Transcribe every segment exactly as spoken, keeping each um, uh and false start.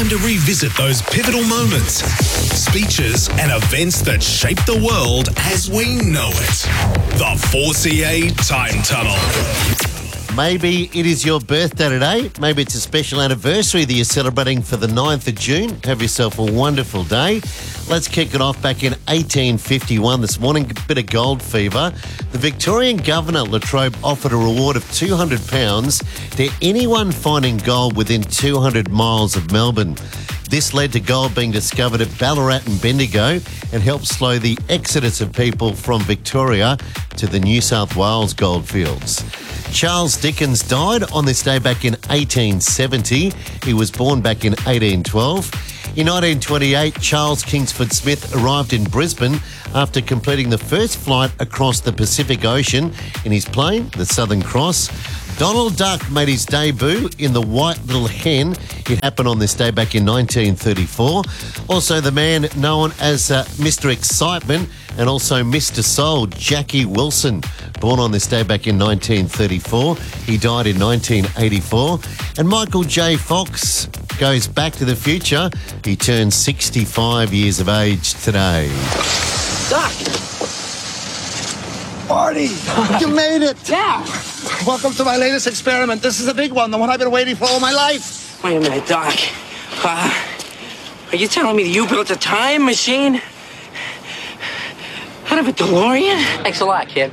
to revisit those pivotal moments, speeches and events that shaped the world as we know it. The four C A Time Tunnel. Maybe it is your birthday today. Maybe it's a special anniversary that you're celebrating for the ninth of June. Have yourself a wonderful day. Let's kick it off back in eighteen fifty-one this morning. A bit of gold fever. The Victorian Governor, Latrobe, offered a reward of two hundred pounds to anyone finding gold within two hundred miles of Melbourne. This led to gold being discovered at Ballarat and Bendigo and helped slow the exodus of people from Victoria to the New South Wales goldfields. Charles Dickens died on this day back in eighteen seventy. He was born back in eighteen twelve. In nineteen twenty-eight, Charles Kingsford Smith arrived in Brisbane after completing the first flight across the Pacific Ocean in his plane, the Southern Cross. Donald Duck made his debut in The White Little Hen. It happened on this day back in nineteen thirty-four. Also, the man known as uh, Mister Excitement and also Mister Soul, Jackie Wilson, born on this day back in nineteen thirty-four. He died in nineteen eighty-four. And Michael J. Fox goes back to the future. He turns sixty-five years of age today. Doc! Marty, you made it. Yeah. Welcome to my latest experiment. This is a big one, the one I've been waiting for all my life. Wait a minute, Doc. Uh, are you telling me that you built a time machine out of a DeLorean? Thanks a lot, kid.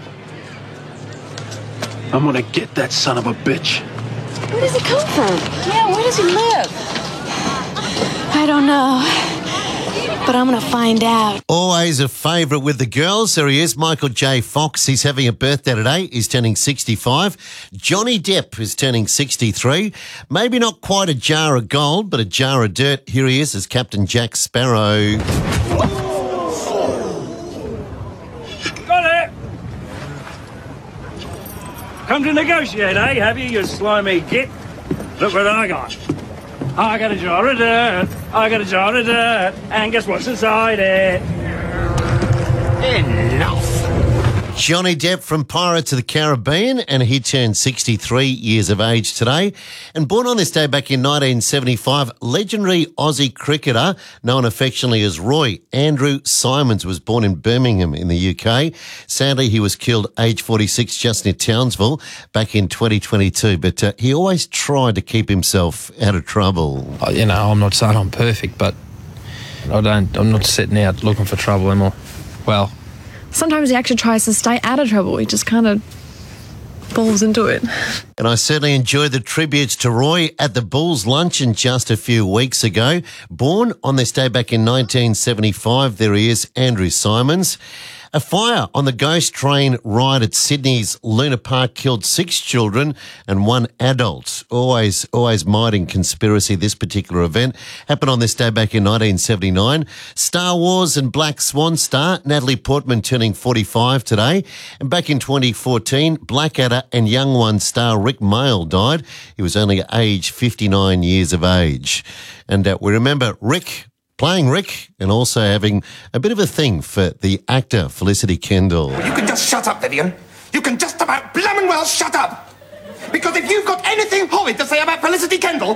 I'm gonna get that son of a bitch. Where does he come from? Yeah, where does he live? I don't know, but I'm going to find out. Always a favourite with the girls. There he is, Michael J. Fox. He's having a birthday today. He's turning sixty-five. Johnny Depp is turning sixty-three. Maybe not quite a jar of gold, but a jar of dirt. Here he is as Captain Jack Sparrow. Got it! Come to negotiate, eh? Have you, you slimy git? Look what I got. I got a jar of dirt, I got a jar of dirt, and guess what's inside it? Enough. Johnny Depp from Pirates of the Caribbean, and he turned sixty-three years of age today. And born on this day back in nineteen seventy-five, legendary Aussie cricketer, known affectionately as Roy, Andrew Symonds, was born in Birmingham in the U K. Sadly, he was killed age forty-six just near Townsville back in twenty twenty-two. But uh, he always tried to keep himself out of trouble. Oh, you know, I'm not saying I'm perfect, but I don't, I'm not sitting out looking for trouble anymore. Well... Sometimes he actually tries to stay out of trouble. He just kind of falls into it. And I certainly enjoyed the tributes to Roy at the Bulls luncheon just a few weeks ago. Born on this day back in nineteen seventy-five, there he is, Andrew Symonds. A fire on the Ghost Train ride at Sydney's Luna Park killed six children and one adult. Always, always mighty conspiracy, this particular event. Happened on this day back in nineteen seventy-nine. Star Wars and Black Swan star Natalie Portman turning forty-five today. And back in twenty fourteen, Blackadder and Young One star Rick Mayall died. He was only age fifty-nine years of age. And uh, we remember Rick... playing Rick and also having a bit of a thing for the actor Felicity Kendall. You can just shut up, Vivian. You can just about blooming well shut up. Because if you've got anything horrid to say about Felicity Kendall,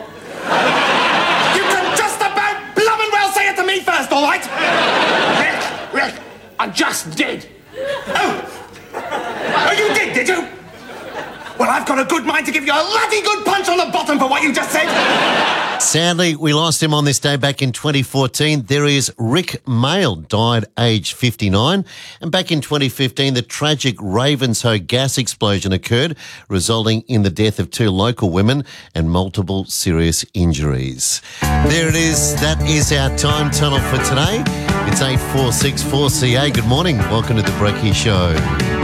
you can just about blooming well say it to me first, all right? Rick, Rick, I just did. Oh, oh, you did, did you? Well, I've got a good mind to give you a bloody good punch on the bottom for what you just said. Sadly, we lost him on this day back in twenty fourteen. There is Rick Mayall, died aged fifty-nine. And back in twenty fifteen, the tragic Ravenshoe gas explosion occurred, resulting in the death of two local women and multiple serious injuries. There it is. That is our time tunnel for today. It's eight four six four C A. Good morning. Welcome to the Brekkie Show.